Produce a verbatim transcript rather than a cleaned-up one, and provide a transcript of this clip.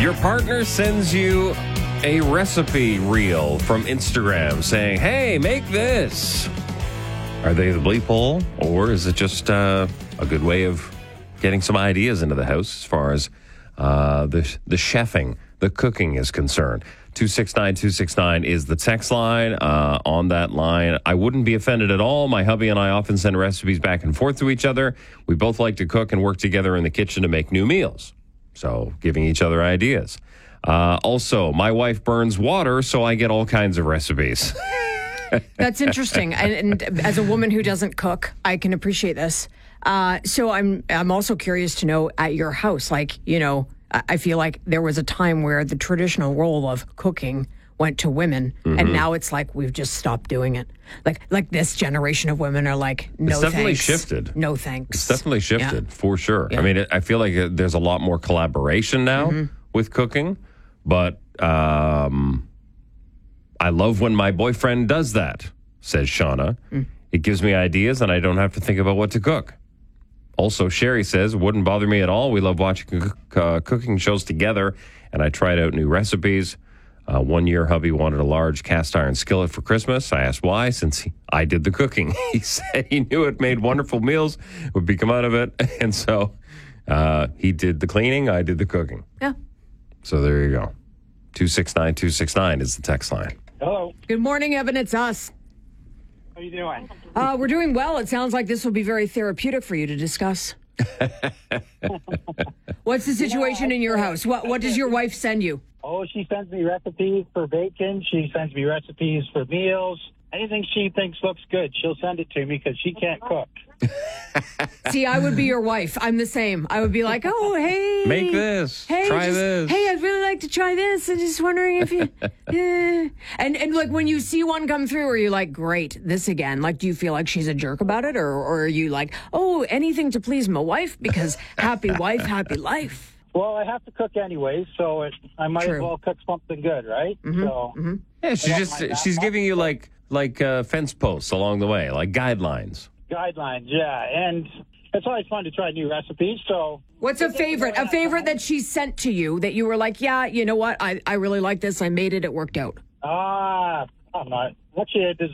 Your partner sends you a recipe reel from Instagram saying, hey, make this. Are they the bleep hole, or is it just uh, a good way of getting some ideas into the house as far as uh, the, the chefing, the cooking is concerned? two six nine two six nine is the text line. Uh, on that line, I wouldn't be offended at all. My hubby and I often send recipes back and forth to each other. We both like to cook and work together in the kitchen to make new meals. So giving each other ideas. Uh, also, my wife burns water, so I get all kinds of recipes. That's interesting. And, and as a woman who doesn't cook, I can appreciate this. Uh, so I'm I'm also curious to know at your house, like, you know, I feel like there was a time where the traditional role of cooking went to women, mm-hmm. and now it's like we've just stopped doing it. Like like this generation of women are like, no it's definitely thanks. shifted. No thanks. It's definitely shifted, yeah. for sure. Yeah. I mean, I feel like there's a lot more collaboration now mm-hmm. with cooking, but um, I love when my boyfriend does that, says Shauna. Mm. It gives me ideas, and I don't have to think about what to cook. Also, Sherry says, wouldn't bother me at all. We love watching uh, cooking shows together, and I tried out new recipes. Uh, one year, hubby wanted a large cast iron skillet for Christmas. I asked why, since he, I did the cooking. He said he knew it made wonderful meals, would become out of it. And so uh, he did the cleaning, I did the cooking. Yeah. So there you go. two six nine two six nine is the text line. Hello. Good morning, Evan. It's us. How you doing? Uh, we're doing well. It sounds like this will be very therapeutic for you to discuss. What's the situation in your house? What What does your wife send you? Oh, she sends me recipes for bacon. She sends me recipes for meals. Anything she thinks looks good, she'll send it to me because she can't cook. See, I would be your wife. I'm the same. I would be like, oh, hey. Make this. Hey, try just, this. Hey, I'd really like to try this. I'm just wondering if you... yeah. And, and like, when you see one come through, are you like, great, this again? Like, do you feel like she's a jerk about it? Or, or are you like, oh, anything to please my wife? Because happy wife, happy life. Well, I have to cook anyway, so it, I might True. as well cook something good, right? Mm-hmm. So mm-hmm. Yeah, she just she's giving you like like uh, fence posts along the way, like guidelines. Guidelines, yeah, and it's always fun to try new recipes. So, what's a favorite? A favorite that she sent to you that you were like, yeah, you know what? I, I really like this. I made it. It worked out. Ah, I'm not. What you